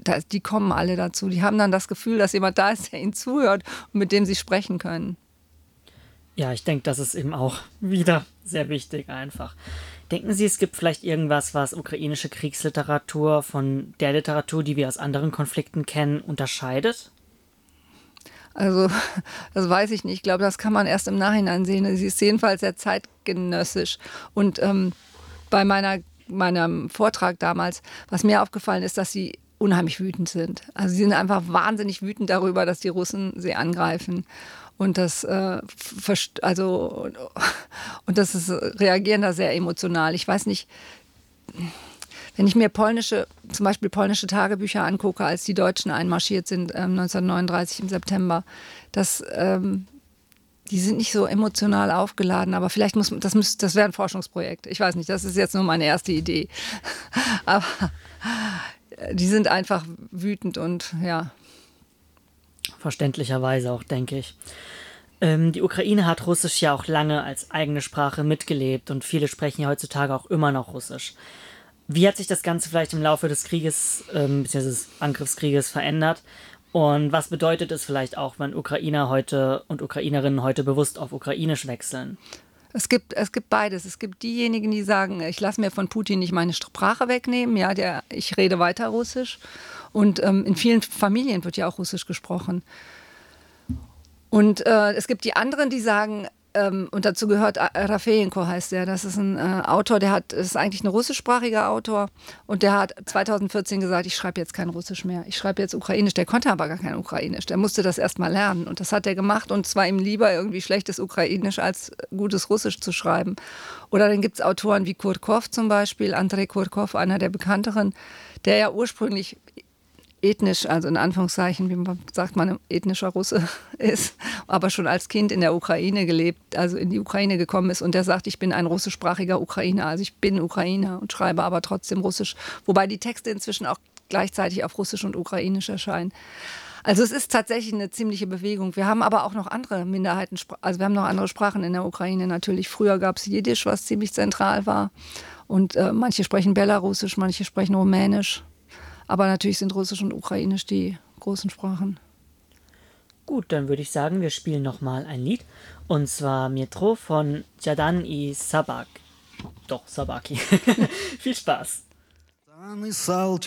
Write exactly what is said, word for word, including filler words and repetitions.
da, die kommen alle dazu. Die haben dann das Gefühl, dass jemand da ist, der ihnen zuhört und mit dem sie sprechen können. Ja, ich denke, das ist eben auch wieder sehr wichtig einfach. Denken Sie, es gibt vielleicht irgendwas, was ukrainische Kriegsliteratur von der Literatur, die wir aus anderen Konflikten kennen, unterscheidet? Also, das weiß ich nicht. Ich glaube, das kann man erst im Nachhinein sehen. Sie ist jedenfalls sehr zeitgenössisch. Und ähm, bei meiner, meinem Vortrag damals, was mir aufgefallen ist, dass sie unheimlich wütend sind. Also sie sind einfach wahnsinnig wütend darüber, dass die Russen sie angreifen. Und das, äh, also, und das ist, reagieren da sehr emotional. Ich weiß nicht, wenn ich mir polnische, zum Beispiel polnische Tagebücher angucke, als die Deutschen einmarschiert sind, ähm, neunzehnhundertneununddreißig im September, das, ähm, die sind nicht so emotional aufgeladen, aber vielleicht muss man, das, müsste, das wäre ein Forschungsprojekt. Ich weiß nicht, das ist jetzt nur meine erste Idee. Aber die sind einfach wütend und ja. Verständlicherweise auch, denke ich. Ähm, die Ukraine hat Russisch ja auch lange als eigene Sprache mitgelebt und viele sprechen ja heutzutage auch immer noch Russisch. Wie hat sich das Ganze vielleicht im Laufe des Krieges, ähm, beziehungsweise des Angriffskrieges verändert? Und was bedeutet es vielleicht auch, wenn Ukrainer heute und Ukrainerinnen heute bewusst auf Ukrainisch wechseln? Es gibt, es gibt beides. Es gibt diejenigen, die sagen, ich lasse mir von Putin nicht meine Sprache wegnehmen. Ja, der, ich rede weiter Russisch. Und ähm, in vielen Familien wird ja auch Russisch gesprochen. Und äh, es gibt die anderen, die sagen, ähm, und dazu gehört Rafejenko heißt der, das ist ein äh, Autor, der hat, ist eigentlich ein russischsprachiger Autor und der hat zweitausendvierzehn gesagt, ich schreibe jetzt kein Russisch mehr, ich schreibe jetzt Ukrainisch. Der konnte aber gar kein Ukrainisch, der musste das erst mal lernen und das hat er gemacht und es war ihm lieber irgendwie schlechtes Ukrainisch als gutes Russisch zu schreiben. Oder dann gibt es Autoren wie Kurkov zum Beispiel, Andrei Kurkov, einer der bekannteren, der ja ursprünglich ethnisch, also in Anführungszeichen, wie man sagt, man ein ethnischer Russe ist, aber schon als Kind in der Ukraine gelebt, also in die Ukraine gekommen ist und der sagt, ich bin ein russischsprachiger Ukrainer, also ich bin Ukrainer und schreibe aber trotzdem Russisch, wobei die Texte inzwischen auch gleichzeitig auf Russisch und Ukrainisch erscheinen. Also es ist tatsächlich eine ziemliche Bewegung. Wir haben aber auch noch andere Minderheiten, also wir haben noch andere Sprachen in der Ukraine natürlich. Früher gab es Jiddisch, was ziemlich zentral war und äh, manche sprechen Belarusisch, manche sprechen Rumänisch. Aber natürlich sind Russisch und Ukrainisch die großen Sprachen. Gut, dann würde ich sagen, wir spielen nochmal ein Lied. Und zwar Metro von Jadan i Sabak. Doch, Sabaki. Viel Spaß.